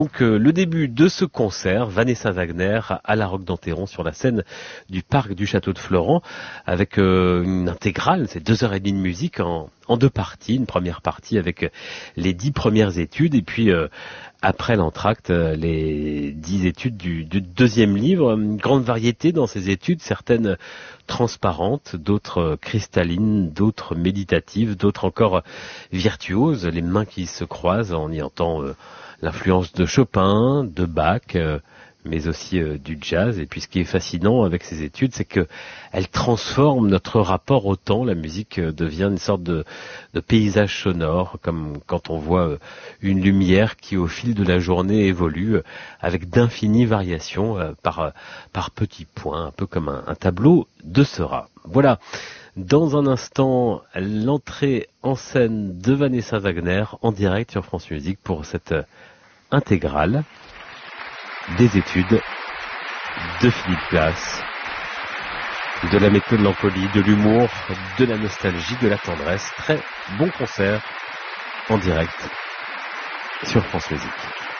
Donc le début de ce concert, Vanessa Wagner à la Roque d'Enterron sur la scène du parc du Château de Florent avec une intégrale, c'est 2h30 de musique en deux parties. Une première partie avec les 10 premières études et puis après l'entracte, les 10 études du deuxième livre. Une grande variété dans ces études, certaines transparentes, d'autres cristallines, d'autres méditatives, d'autres encore virtuoses. Les mains qui se croisent, on y entend l'influence de Chopin, de Bach, mais aussi du jazz. Et puis ce qui est fascinant avec ces études, c'est que elles transforment notre rapport au temps. La musique devient une sorte de paysage sonore, comme quand on voit une lumière qui au fil de la journée évolue avec d'infinies variations par petits points, un peu comme un tableau de Seurat. Voilà. Dans un instant, l'entrée en scène de Vanessa Wagner en direct sur France Musique pour cette intégrale des études de Philippe Glass, de la mélancolie, de l'humour, de la nostalgie, de la tendresse. Très bon concert en direct sur France Musique.